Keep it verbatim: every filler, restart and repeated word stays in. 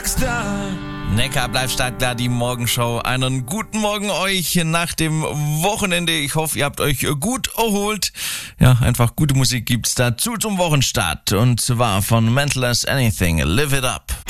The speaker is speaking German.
Rockstar. Neckar bleibt stark da, die Morgenshow. Einen guten Morgen euch nach dem Wochenende. Ich hoffe, ihr habt euch gut erholt. Ja, einfach gute Musik gibt's dazu zum Wochenstart. Und zwar von Mental as Anything. Live it up.